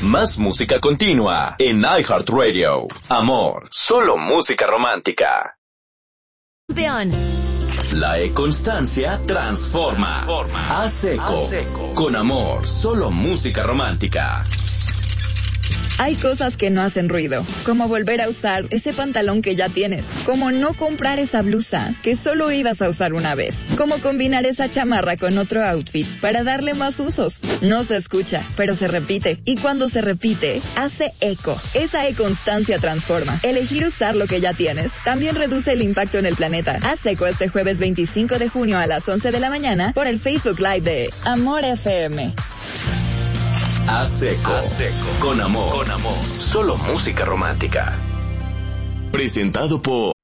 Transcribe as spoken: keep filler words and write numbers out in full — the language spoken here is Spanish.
Más música continua en iHeartRadio. Amor, solo música romántica. Campeón. La E-Constancia transforma. A seco. Con amor, solo música romántica. Hay cosas que no hacen ruido, como volver a usar ese pantalón que ya tienes, como no comprar esa blusa que solo ibas a usar una vez, como combinar esa chamarra con otro outfit para darle más usos. No se escucha, pero se repite, y cuando se repite, hace eco. Esa E-Constancia transforma. Elegir usar lo que ya tienes también reduce el impacto en el planeta. Haz eco este jueves veinticinco de junio a las once de la mañana por el Facebook Live de Amor F M. A seco. A seco. Con amor. Con amor. Solo música romántica. Presentado por